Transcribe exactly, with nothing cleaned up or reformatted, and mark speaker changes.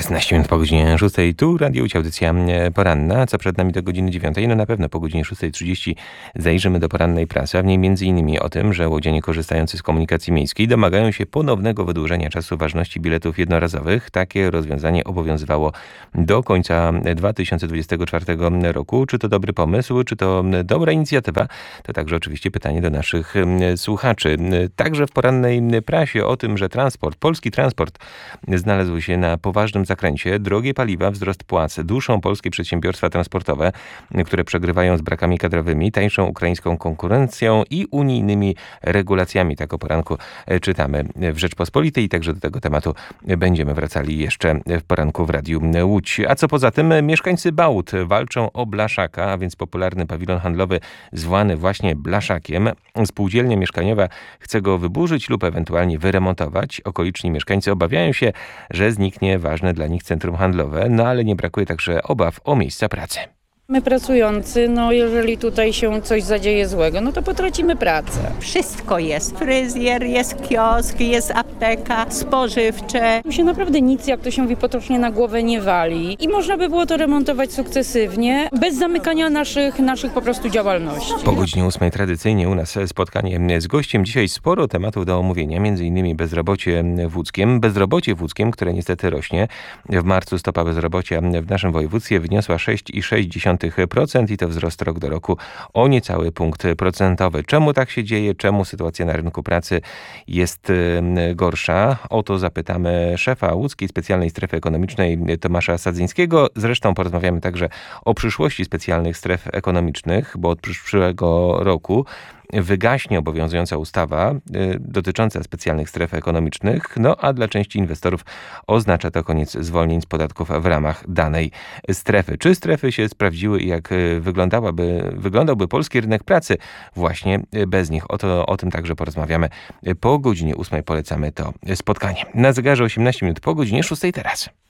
Speaker 1: szesnaście minut po godzinie szóstej. Tu Radio Łódź, audycja poranna. Co przed nami do godziny dziewiątej? No na pewno po godzinie szóstej trzydzieści zajrzymy do porannej prasy, a w niej między innymi o tym, że łodzianie korzystający z komunikacji miejskiej domagają się ponownego wydłużenia czasu ważności biletów jednorazowych. Takie rozwiązanie obowiązywało do końca dwa tysiące dwudziestego czwartego roku. Czy to dobry pomysł? Czy to dobra inicjatywa? To także oczywiście pytanie do naszych słuchaczy. Także w porannej prasie o tym, że transport, polski transport znalazł się na poważnym zakręcie. Drogie paliwa, wzrost płac duszą polskie przedsiębiorstwa transportowe, które przegrywają z brakami kadrowymi, tańszą ukraińską konkurencją i unijnymi regulacjami. Tak o poranku czytamy w Rzeczpospolitej i także do tego tematu będziemy wracali jeszcze w poranku w Radiu Łódź. A co poza tym? Mieszkańcy Bałut walczą o Blaszaka, a więc popularny pawilon handlowy zwany właśnie Blaszakiem. Spółdzielnia mieszkaniowa chce go wyburzyć lub ewentualnie wyremontować. Okoliczni mieszkańcy obawiają się, że zniknie ważne dla nich centrum handlowe, no ale nie brakuje także obaw o miejsca pracy.
Speaker 2: My pracujący, no jeżeli tutaj się coś zadzieje złego, no to potracimy pracę.
Speaker 3: Wszystko jest. Fryzjer, jest kiosk, jest apteka, spożywcze.
Speaker 2: Tu się naprawdę nic, jak to się mówi potocznie, na głowę nie wali. I można by było to remontować sukcesywnie, bez zamykania naszych, naszych po prostu działalności.
Speaker 1: Po godzinie ósmej tradycyjnie u nas spotkanie z gościem. Dzisiaj sporo tematów do omówienia, między innymi bezrobocie w Łódzkiem. Bezrobocie w Łódzkiem, które niestety rośnie. W marcu stopa bezrobocia w naszym województwie wyniosła sześć i sześć dziesiątych procent i to wzrost rok do roku o niecały punkt procentowy. Czemu tak się dzieje? Czemu sytuacja na rynku pracy jest gorsza? O to zapytamy szefa Łódzkiej Specjalnej Strefy Ekonomicznej Tomasza Sadzyńskiego. Zresztą porozmawiamy także o przyszłości specjalnych stref ekonomicznych, bo od przyszłego roku wygaśnie obowiązująca ustawa y, dotycząca specjalnych stref ekonomicznych, no a dla części inwestorów oznacza to koniec zwolnień z podatków w ramach danej strefy. Czy strefy się sprawdziły i jak wyglądałaby, wyglądałby polski rynek pracy właśnie bez nich? O, to, o tym także porozmawiamy po godzinie ósmej. Polecamy to spotkanie. Na zegarze osiemnaście minut po godzinie szóstej teraz.